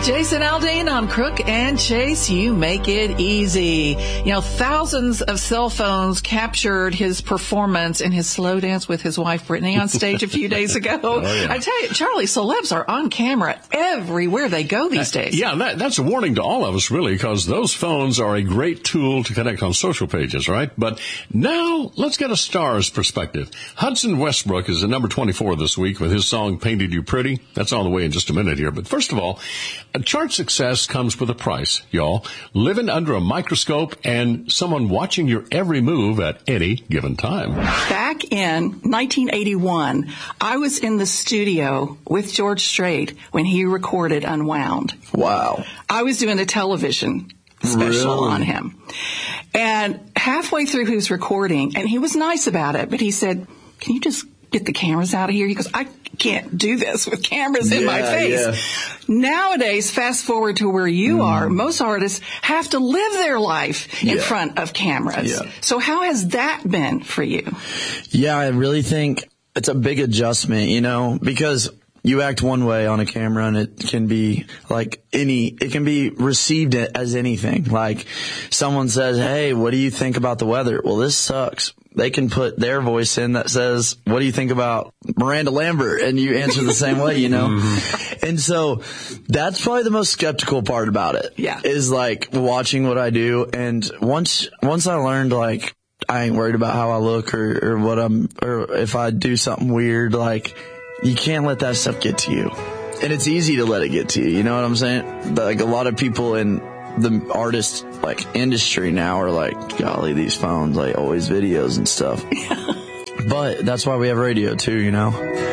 Jason Aldean on Crook and Chase. You make it easy. You know, thousands of cell phones captured his performance in his slow dance with his wife Brittany on stage a few days ago. Oh, yeah. I tell you, Charlie, celebs are on camera everywhere they go these days. That's a warning to all of us, really, because those phones are a great tool to connect on social pages, right? But now, let's get a star's perspective. Hudson Westbrook is at number 24 this week with his song Painted You Pretty. That's on the way in just a minute here. But first of all, chart success comes with a price, y'all. Living under a microscope and someone watching your every move at any given time. Back in 1981, I was in the studio with George Strait when he recorded Unwound. Wow. I was doing a television special on him. And halfway through his recording, and he was nice about it, but he said, "Can you just get the cameras out of here?" He goes, "I can't do this with cameras in my face." Yeah. Nowadays, fast forward to where you are, most artists have to live their life in front of cameras. Yeah. So how has that been for you? Yeah, I really think it's a big adjustment, you know, because you act one way on a camera and it can be it can be received as anything. Like someone says, "Hey, what do you think about the weather?" Well, this sucks. They can put their voice in that says, "What do you think about Miranda Lambert?" And you answer the same way, you know? And so that's probably the most skeptical part about it. Yeah. Is like watching what I do. And once I learned, like, I ain't worried about how I look or if I do something weird, like, you can't let that stuff get to you. And it's easy to let it get to you. You know what I'm saying? Like a lot of people in the artist industry now are like, golly, these phones, like always videos and stuff. But that's why we have radio too, you know?